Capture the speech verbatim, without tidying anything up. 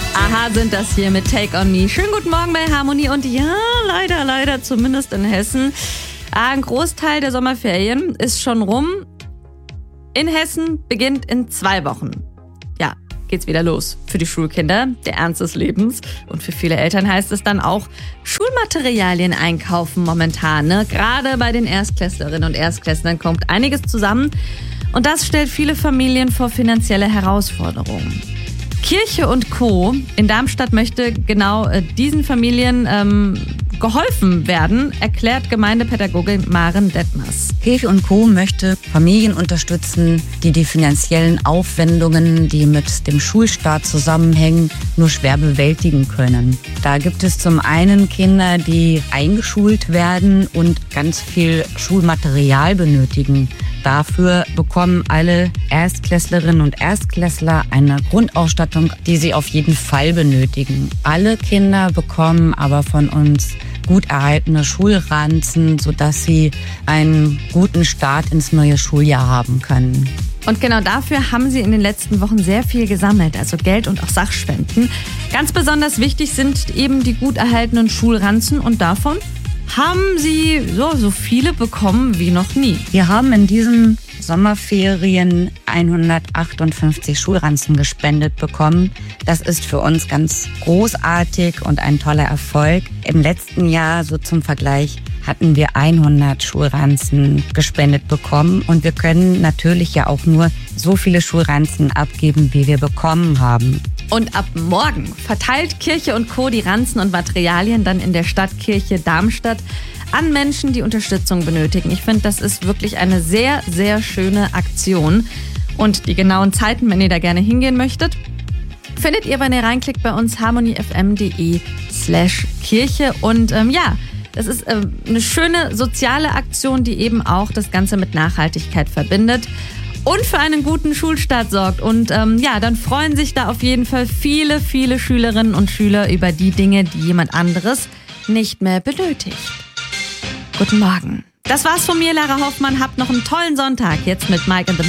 a-ha sind das hier mit Take On Me. Schönen guten Morgen bei Harmonie und ja, leider, leider, zumindest in Hessen. Ein Großteil der Sommerferien ist schon rum. In Hessen beginnt in zwei Wochen. Ja, geht's wieder los für die Schulkinder, der Ernst des Lebens. Und für viele Eltern heißt es dann auch Schulmaterialien einkaufen momentan. Ne? Gerade bei den Erstklässlerinnen und Erstklässlern kommt einiges zusammen. Und das stellt viele Familien vor finanzielle Herausforderungen. Kirche und Co. in Darmstadt möchte genau äh, diesen Familien ähm, geholfen werden, erklärt Gemeindepädagogin Maren Detmers. Kirche und Co. möchte Familien unterstützen, die die finanziellen Aufwendungen, die mit dem Schulstart zusammenhängen, nur schwer bewältigen können. Da gibt es zum einen Kinder, die eingeschult werden und ganz viel Schulmaterial benötigen. Dafür bekommen alle Erstklässlerinnen und Erstklässler eine Grundausstattung, die sie auf jeden Fall benötigen. Alle Kinder bekommen aber von uns gut erhaltene Schulranzen, sodass sie einen guten Start ins neue Schuljahr haben können. Und genau dafür haben sie in den letzten Wochen sehr viel gesammelt, also Geld und auch Sachspenden. Ganz besonders wichtig sind eben die gut erhaltenen Schulranzen und davon haben sie so, so viele bekommen wie noch nie. Wir haben in diesen Sommerferien hundertachtundfünfzig Schulranzen gespendet bekommen. Das ist für uns ganz großartig und ein toller Erfolg. Im letzten Jahr, so zum Vergleich, hatten wir hundert Schulranzen gespendet bekommen. Und wir können natürlich ja auch nur so viele Schulranzen abgeben, wie wir bekommen haben. Und ab morgen verteilt Kirche und Co. die Ranzen und Materialien dann in der Stadtkirche Darmstadt an Menschen, die Unterstützung benötigen. Ich finde, das ist wirklich eine sehr, sehr schöne Aktion. Und die genauen Zeiten, wenn ihr da gerne hingehen möchtet, findet ihr, wenn ihr reinklickt, bei uns harmoniefm.de slash Kirche. Und ähm, ja, das ist äh, eine schöne soziale Aktion, die eben auch das Ganze mit Nachhaltigkeit verbindet und für einen guten Schulstart sorgt. Und ähm, ja, dann freuen sich da auf jeden Fall viele, viele Schülerinnen und Schüler über die Dinge, die jemand anderes nicht mehr benötigt. Guten Morgen. Das war's von mir, Lara Hoffmann. Habt noch einen tollen Sonntag. Jetzt mit Mike and the